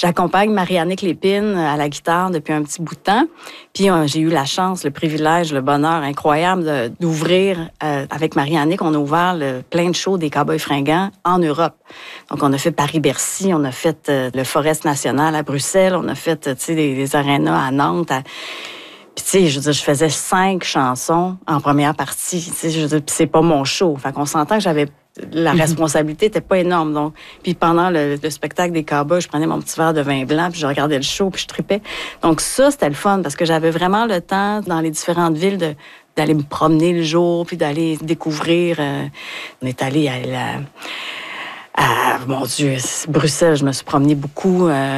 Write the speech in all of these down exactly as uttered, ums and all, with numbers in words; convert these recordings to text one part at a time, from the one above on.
j'accompagne Marie-Annick Lépine à la guitare depuis un petit bout de temps. Puis euh, j'ai eu la chance, le privilège, le bonheur incroyable de, d'ouvrir, euh, avec Marie-Annick, on a ouvert le, plein de shows des Cowboys Fringants en Europe. Donc, on a fait Paris-Bercy, on a fait euh, le Forest National à Bruxelles, on a fait, tu sais, des, des arénas à Nantes, à... Puis, tu sais, je veux dire, je faisais cinq chansons en première partie. Tu sais, je veux dire, puis c'est pas mon show. Fait qu'on s'entend que j'avais... La responsabilité était pas énorme. Donc, puis pendant le, le spectacle des Cowboys, je prenais mon petit verre de vin blanc, puis je regardais le show, puis je tripais. Donc, ça, c'était le fun, parce que j'avais vraiment le temps, dans les différentes villes, de, d'aller me promener le jour, puis d'aller découvrir. Euh, on est allé à la... Ah, mon Dieu, Bruxelles, je me suis promenée beaucoup. Euh,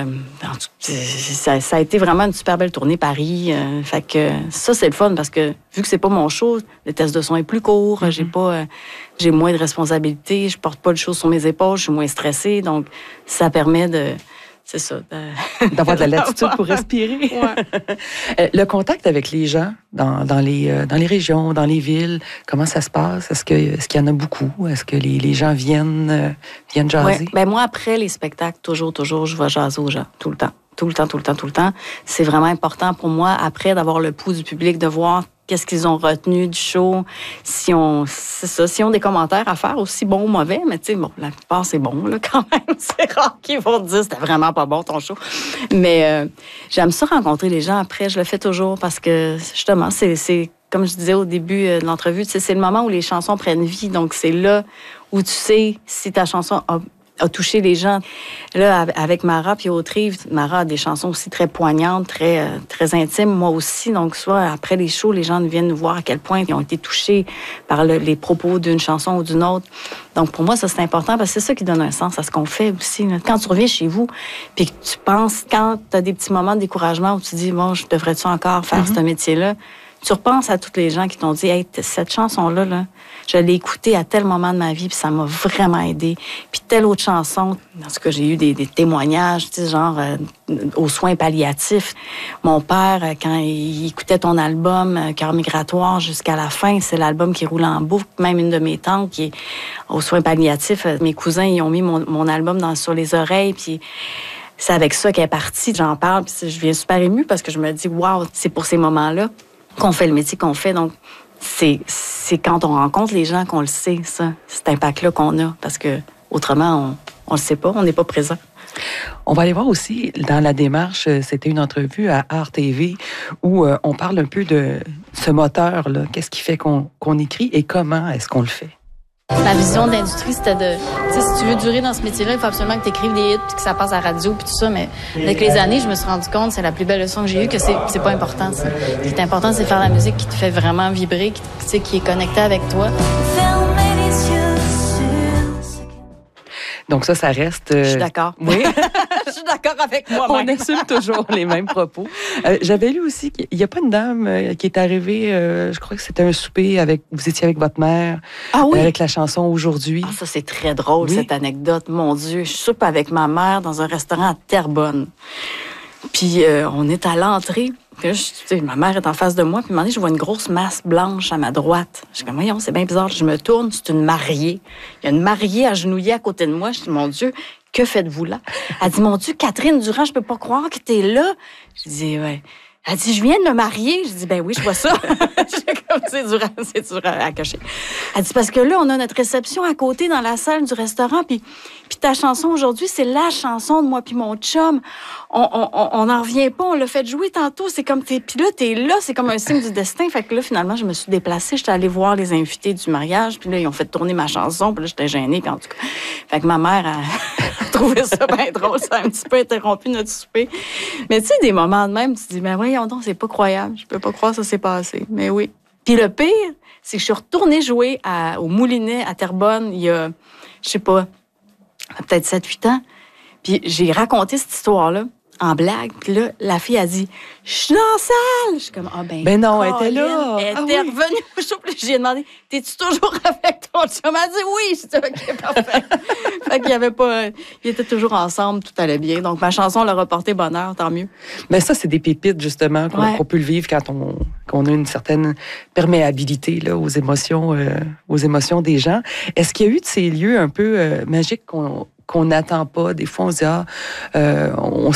ça, ça a été vraiment une super belle tournée, Paris. Euh, fait que ça, c'est le fun parce que vu que c'est pas mon show, le test de son est plus court, mm-hmm. j'ai pas, euh, j'ai moins de responsabilités, je porte pas le show sur mes épaules, je suis moins stressée, donc ça permet de... C'est ça. De... D'avoir de la latitude pour respirer. Ouais. Le contact avec les gens dans, dans, les, dans les régions, dans les villes, comment ça se passe? Est-ce, que, est-ce qu'il y en a beaucoup? Est-ce que les, les gens viennent, viennent jaser? Ouais. Ben moi, après les spectacles, toujours, toujours, je vais jaser aux gens, tout le temps. Tout le temps, tout le temps, tout le temps. C'est vraiment important pour moi, après, d'avoir le pouls du public, de voir qu'est-ce qu'ils ont retenu du show, si on, c'est ça, si on des commentaires à faire, aussi bons ou mauvais, mais tu sais, bon, la plupart, c'est bon, là, quand même. C'est rare qu'ils vont te dire, c'était vraiment pas bon, ton show. Mais euh, j'aime ça rencontrer les gens après, je le fais toujours parce que, justement, c'est, c'est comme je disais au début de l'entrevue, tu sais, c'est le moment où les chansons prennent vie, donc c'est là où tu sais si ta chanson a a touché les gens. Là, avec Mara puis Autrive, Mara a des chansons aussi très poignantes, très, euh, très intimes, moi aussi. Donc, soit après les shows, les gens viennent nous voir à quel point ils ont été touchés par le, les propos d'une chanson ou d'une autre. Donc, pour moi, ça, c'est important parce que c'est ça qui donne un sens à ce qu'on fait aussi. Là. Quand tu reviens chez vous, puis que tu penses, quand tu as des petits moments de découragement où tu dis, bon, je devrais-tu encore faire mm-hmm. ce métier-là? Tu repenses à toutes les gens qui t'ont dit, hey, cette chanson-là, là, je l'ai écoutée à tel moment de ma vie, puis ça m'a vraiment aidé. Puis telle autre chanson, en tout cas, j'ai eu des, des témoignages, tu sais, genre euh, aux soins palliatifs. Mon père, quand il écoutait ton album euh, Cœur migratoire jusqu'à la fin, c'est l'album qui roule en boucle. Même une de mes tantes qui est aux soins palliatifs, euh, mes cousins, ils ont mis mon, mon album dans, sur les oreilles, puis c'est avec ça qu'elle est partie. J'en parle, puis je viens super émue parce que je me dis, waouh, c'est pour ces moments-là qu'on fait le métier qu'on fait. Donc, c'est, c'est quand on rencontre les gens qu'on le sait, ça, cet impact-là qu'on a. Parce que autrement, on ne le sait pas, on n'est pas présent. On va aller voir aussi, dans la démarche, c'était une entrevue à Art T V où on parle un peu de ce moteur-là. Qu'est-ce qui fait qu'on, qu'on écrit et comment est-ce qu'on le fait? Ma vision de l'industrie, c'était de... Tu sais, si tu veux durer dans ce métier-là, il faut absolument que tu écrives des hits puis que ça passe à la radio puis tout ça. Mais avec les années, je me suis rendu compte, c'est la plus belle leçon que j'ai eue, que c'est, c'est pas important. Ça. Ce qui est important, c'est faire la musique qui te fait vraiment vibrer, qui, tu sais, qui est connectée avec toi. Donc ça, ça reste... Euh... Je suis d'accord. Oui. Je suis d'accord avec moi-même. On assume toujours les mêmes propos. Euh, j'avais lu aussi qu'il n'y a pas une dame euh, qui est arrivée, euh, je crois que c'était un souper, avec vous étiez avec votre mère, ah oui? euh, avec la chanson Aujourd'hui. Ah, ça, c'est très drôle, oui. cette anecdote. Mon Dieu, je soupe avec ma mère dans un restaurant à Terrebonne. Puis euh, on est à l'entrée. Puis là, je, tu sais, ma mère est en face de moi. Puis à un moment donné, je vois une grosse masse blanche à ma droite. Je suis comme, voyons, c'est bien bizarre. Je me tourne, c'est une mariée. Il y a une mariée agenouillée à côté de moi. Je dis, mon Dieu, que faites-vous là? Elle dit, mon Dieu, Catherine Durand, je peux pas croire que t'es là. Je dis, ouais. Elle dit, je viens de me marier. Je dis, ben oui, je vois ça. Comme c'est dur, à, c'est dur à, à cacher. Elle dit, parce que là, on a notre réception à côté dans la salle du restaurant. Puis, puis ta chanson aujourd'hui, c'est la chanson de moi puis mon chum. On n'en revient pas. On l'a fait jouer tantôt. C'est comme, t'es, puis là, t'es là. C'est comme un signe du destin. Fait que là, finalement, je me suis déplacée. J'étais allée voir les invités du mariage. Puis là, ils ont fait tourner ma chanson. Puis là, j'étais gênée. Puis en tout cas, fait que ma mère a trouvé ça bien drôle. Ça a un petit peu interrompu notre souper. Mais tu sais, des moments de même, tu te dis, ben voyons donc, c'est pas croyable. Je peux pas croire que ça s'est passé. Mais oui. Puis le pire, c'est que je suis retournée jouer à, au Moulinet à Terrebonne il y a, je sais pas, peut-être sept huit ans. Puis j'ai raconté cette histoire-là en blague. Puis là, la fille a dit, je suis dans la salle. Je suis comme, ah ben, ben non, elle était là. Elle ah était oui. revenue au show. Puis j'ai demandé, t'es-tu toujours avec ton chum? Elle a dit oui. Je dit, OK, parfait. Fait qu'il y avait pas, ils étaient toujours ensemble, tout allait bien. Donc ma chanson l'a reporté bonheur, tant mieux. Mais ça, c'est des pépites, justement, qu'on, ouais. qu'on peut le vivre quand on, qu'on a une certaine perméabilité là, aux émotions, euh, aux émotions des gens. Est-ce qu'il y a eu de ces lieux un peu euh, magiques qu'on qu'on n'attend pas? Des fois, on se dit, ah, euh, on